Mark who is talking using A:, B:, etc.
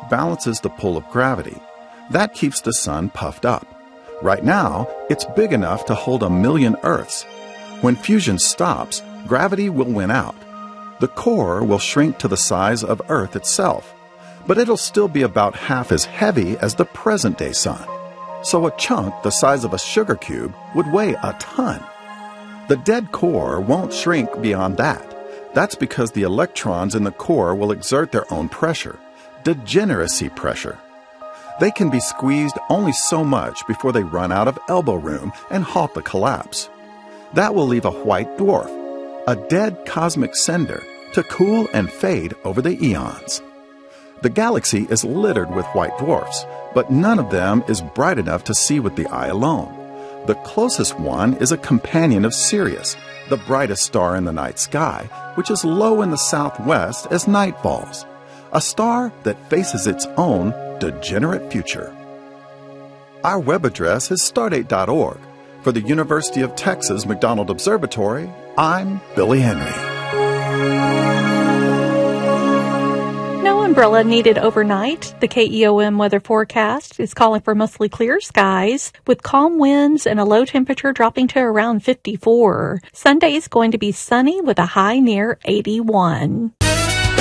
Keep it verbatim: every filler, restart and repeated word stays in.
A: balances the pull of gravity. That keeps the sun puffed up. Right now, it's big enough to hold a million Earths. When fusion stops, gravity will win out. The core will shrink to the size of Earth itself, but it'll still be about half as heavy as the present-day sun. So a chunk the size of a sugar cube would weigh a ton. The dead core won't shrink beyond that. That's because the electrons in the core will exert their own pressure, degeneracy pressure. They can be squeezed only so much before they run out of elbow room and halt the collapse. That will leave a white dwarf, a dead cosmic cinder, to cool and fade over the eons. The galaxy is littered with white dwarfs, but none of them is bright enough to see with the eye alone. The closest one is a companion of Sirius, the brightest star in the night sky, which is low in the southwest as night falls, a star that faces its own degenerate future. Our web address is stardate dot org. For the University of Texas McDonald Observatory, I'm Billy Henry.
B: No umbrella needed overnight. The K E O M weather forecast is calling for mostly clear skies with calm winds and a low temperature dropping to around fifty-four. Sunday is going to be sunny with a high near eighty-one.